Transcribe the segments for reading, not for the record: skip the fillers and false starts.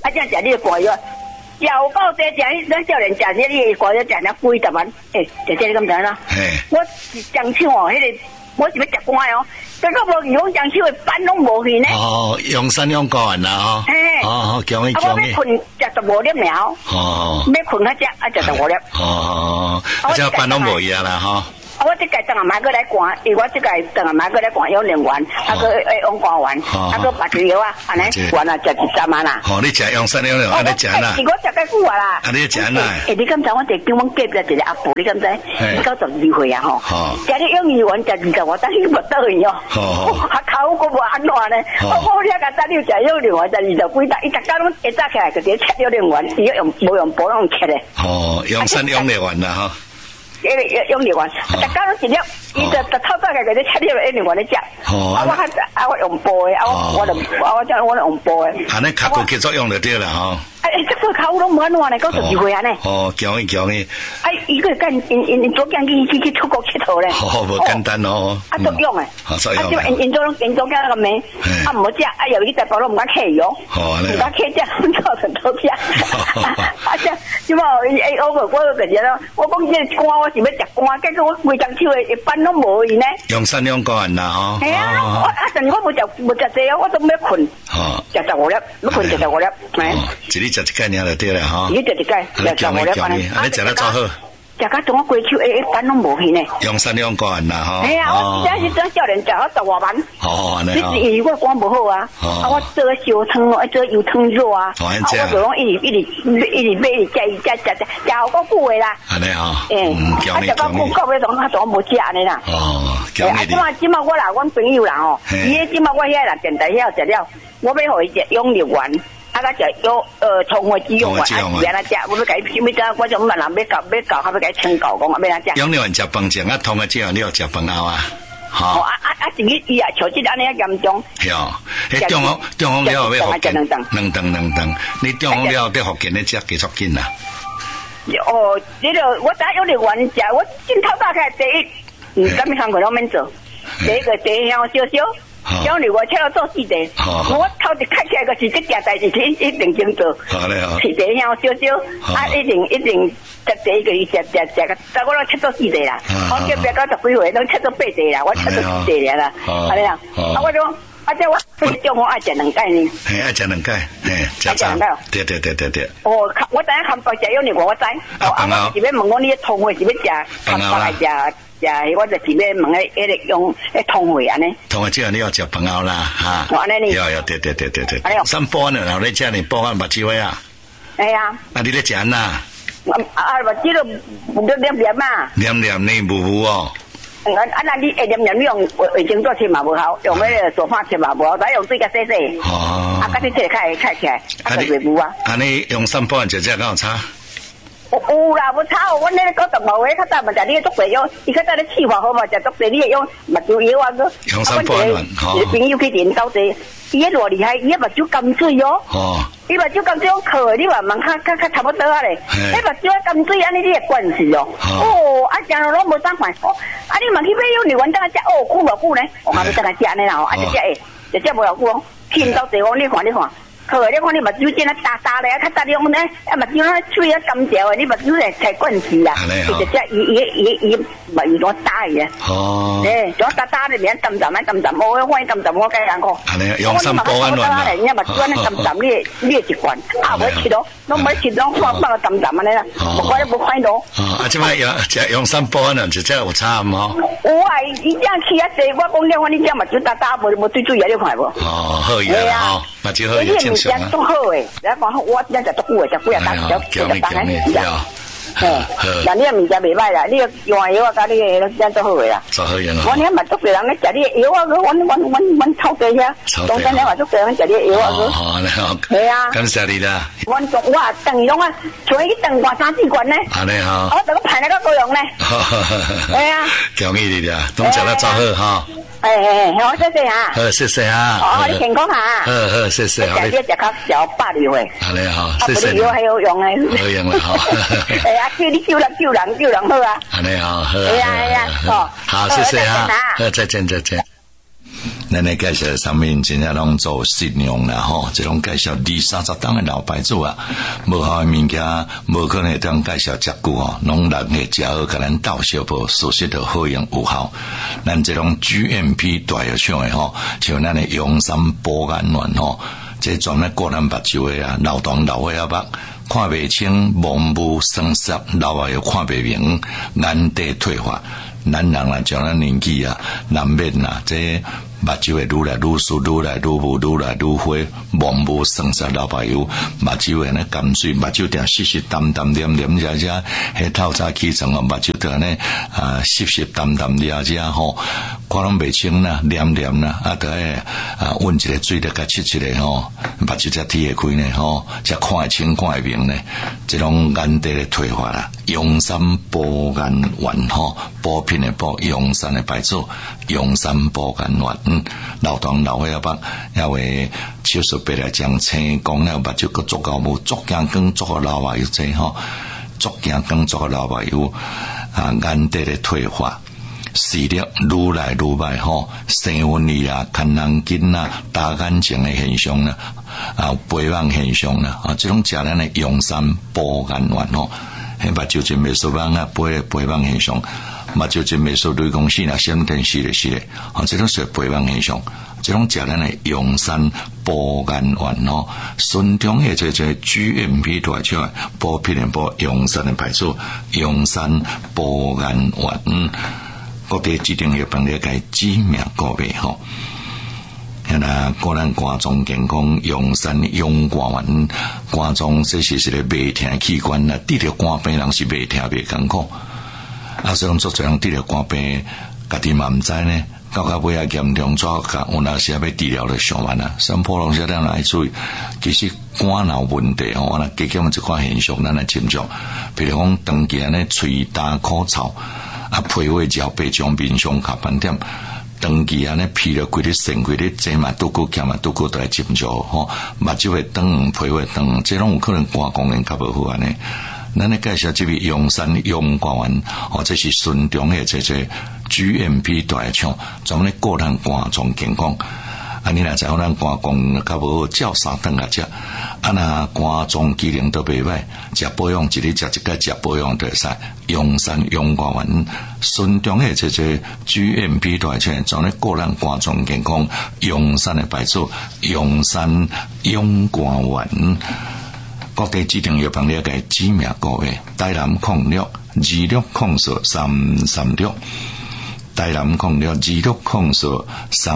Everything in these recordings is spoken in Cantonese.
啊，这样食你的肝药，食有够多，食咱少年食你的肝药，食了几十万，姐姐你咁知啦？我上手哦，迄个我是要食肝哦，结果无去，我上手的班拢无去呢。 哦，用山用高完啦哦。哦，讲你。 我要困食15粒苗。 哦。 要困较食，食15粒。 哦。啊，这班拢无去啊啦哈。 我这个等下买过来灌，因为我这个等下买过来灌有2丸，啊个用灌完，啊个白酒药啊，安尼灌啊，食13万啦。 哦，你食用山用安尼食啦？ 我食介久啊啦。 啊，你食啦？ 你敢知我伫叫阮隔壁一个阿婆，你敢知？你92岁啊吼。食你用2丸食20万，但是无倒去哦。啊口我无安怎呢？我遐个等你食用2丸食20几单，伊逐家拢一早起来就直接切了2丸，伊用无用保用切的。 哦，用山用2丸啦哈。 用2丸，大家都一粒，伊就透早个就切了2丸咧食。我用煲的，我用煲的。 安尼卡骨结作用就对啦吼。 这个口拢无安怎呢？92岁啊呢。 强伊。 伊个干因昨天去出国佚佗咧。 无简单哦。 作用诶。 作用。 因昨天那个咩？唔好食，又伊大包拢唔敢客哟。唔敢客食，造成都食。即嘛，我个日咯，我讲这肝我是要食肝，结果我规张手诶班拢无去呢。 用山用高人啦吼。 系啊，我无食济啊，我都要困。食15粒，要困食15粒。 一日食一盖尔就对啦吼。 一日食一盖，食15粒安尼。 安尼食得做好。 食到从我规手班拢无去呢。 用山用高人啦吼。 系啊，我真是真少年食我10多万。 安尼。 你我肝无好啊，我做烧汤，做油汤肉啊，我就拢一直买，一直食好够久的啦。 安尼吼。 食到久到尾总无食安尼啦。即嘛我啦，阮朋友啦吼，伊即嘛我遐啦电台遐食了，我要互伊食用6丸。啊，甲食有葱花鸡用丸，别来食，我要甲伊什么只，我就问人要搞，还要甲伊请教，讲要来食。 用6丸食饭前，葱花鸡用你要食饭后啊。 好。一日伊啊，像即安尼啊严重。 系哦，迄中风了要福建2顿，你中风了要福建咧食继续紧啦。 这个我知用6丸食，我今透早起来第一，啥物工课拢免做，第一个地香烧烧。用2丸切到做4地，我头一开起来就是这件代志，一定经做。是地香烧烧，一定食第一个食个，但我拢切到4地啦。我叫别到10几岁，拢切到8地啦，我切到4地啦。安尼啊，我就这我中午爱食2盖呢。 爱食2盖，食早。对。 我等下含白食用2丸，我知。我是要问我你通会是要食含白食。我就是要问迄个用通会安尼。 通会之后你要食饭后啦，哈。 安尼呢？ 要，对。3包呢，然后你食2包目睭尾啊。 哎呀。 啊，你咧食呐？ 目睭都黏嘛。 黏呢，糊哦。 那你黏你用卫生纸擦嘛无好，用迄个手帕擦嘛无好，再用水甲洗。甲你擦开起来，就袂糊啊。 你用3包就敢有差？ 有啦，无差哦。阮咧讲15岁，较早嘛食你个足济药，伊较早咧气化好嘛，食足济你个用目睭药啊个。 用3包一个朋友去电斗济，伊迄偌厉害，伊迄目睭甘水哦。伊目睭甘水用靠的，你话问较差不多啊咧。迄目睭甘水安尼你会惯势哦。食了拢无啥款。你嘛去买用2丸等下食，久无久呢？我嘛要等下食安尼啦，就食无偌久哦。去斗济讲你看。可你看你目睭真啊大咧，较早你用呢，目睭那嘴啊干嚼的，你目睭才惯势啦。就只伊目睭怎大伊啊？怎大咧，免淡我换淡我该人讲。 用3包安乱啦。 你目睭那淡，你会习惯，袂吃咯，拢袂吃，拢放个淡安尼啦，无快咯。 即摆用3包安乱，就真有差唔？ 有啊，伊这样气啊济，我讲了，你这目睭大，无水啊，你看无？ 好伊啊，目睭好伊正常啊。 都好诶，你讲我真食足久诶，食几啊单，食单诶，但你个物件袂歹啦，你个用药啊，甲你个真做好诶啦。 做好用啊！ 我你嘛足多人咧食你个药啊，阮臭地遐，当真你嘛足多人食你个药啊，系啊， 感谢你啦。 我等于拢啊，像去等挂3、4罐呢。 安尼哈， 我等个排那个够用呢。系啊， 恭喜你啦，拢食得做好哈。 好，谢谢哈。 好，谢谢哈。 你健康哈。 好，谢谢。 你食较80岁。 安尼好，谢谢。 药还有用诶。 好用啦，好。 叫你救人好啊。 安尼好，好。 好， 好，谢谢哈。好，再见。 咱来介绍上面真正拢做信用啦吼，这种介绍20-30档的老牌子啊，无好的物件，无可能当介绍遮久吼，拢人个食好，甲咱斗小无事实都好用有效。咱这种 GMP 大药厂的吼，像咱的永山保肝丸吼，这专门顾咱目睭的啊，老长老岁仔目。看不清，蒙雾生涩，老啊又看不明，眼底退化。咱人啊，将咱年纪啊，难免啊，这目睭会愈来愈疏，愈来愈雾，愈来愈灰，蒙雾生涩，老朋友目睭会那干水，目睭定湿湿淡淡黏黏遮遮，迄透早起床啊，目睭定呢湿湿淡淡遮遮吼，看拢袂清啦，黏黏啦，啊，得温一个水得甲切一个吼，目睭才睇会开呢吼，才看会清看会明呢，这种眼底的退化啦，永山保肝丸吼，补品的补，永山的牌子，永山保肝丸。老当老岁仔目也会手术白来将青光了，目睭个足够无，足惊光足个老朋友这吼，足惊光足个老朋友眼底的退化。视力愈来愈歹吼，生昏力啊、看人紧啊、大眼睛的现象啦，肥胖现象啦，这种食咱的永山保肝丸吼，迄目睭真袂舒慢啊，肥胖现象。目睭真袂说雷公死啦，闪电死咧，这种是肥胖现象。这种食咱的永山保肝丸吼，顺中的这 GMP 大厂补品的补永山的牌子，永山保肝丸，各地指定药房了解知名个别吼。那个人肝脏健康，永山永肝丸，肝脏这是个袂疼器官啦，得了肝病人是袂疼袂艰苦。所以讲做这样治疗肝病，家己嘛唔知呢，到尾啊严重做甲有哪些要治疗的上万啊，像普通些咱来注意，其实肝脑问题吼，那加减一寡现象咱来斟酌，比如讲长期安尼喙干口臭，脾胃焦白将面上卡斑点，长期安尼疲劳规日肾规日这嘛拄久减嘛拄久都来斟酌吼，目睭会长，脾胃长，这种有可能肝功能较无好安尼。咱来介绍这位永山永肝丸，这是顺中的这 GMP 大厂，专门顾咱肝脏健康。你若知影咱肝功能较无好，照三顿来食。那肝脏机能都袂歹，食保养一日食一个，食保养就会使。永山永肝丸，顺中的这 GMP 大厂，专门顾咱肝脏健康。永山的牌子，永山永肝丸。各地指定药房了解知名个位，台南06 26 04 336，台南06 26 04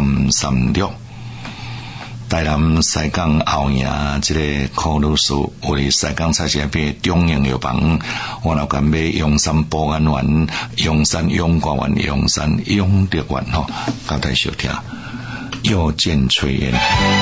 336，台南西港后营这个科鲁士为西港菜市边中营药房，我老干买永山保肝丸、永山永肝丸、永山永力丸吼，交代收听，药见炊烟。